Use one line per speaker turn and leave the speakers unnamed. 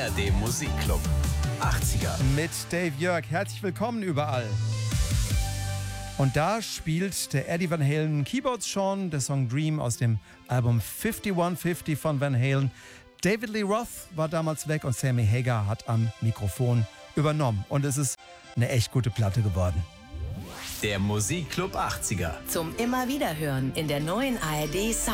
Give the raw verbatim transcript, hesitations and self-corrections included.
A R D Musikclub achtziger.
Mit Dave Jörg. Herzlich willkommen überall. Und da spielt der Eddie Van Halen Keyboards schon, der Song Dream aus dem Album einundfünfzig fünfzig von Van Halen. David Lee Roth war damals weg und Sammy Hagar hat am Mikrofon übernommen. Und es ist eine echt gute Platte geworden.
Der Musikclub achtziger.
Zum immer wieder hören in der neuen A R D Sound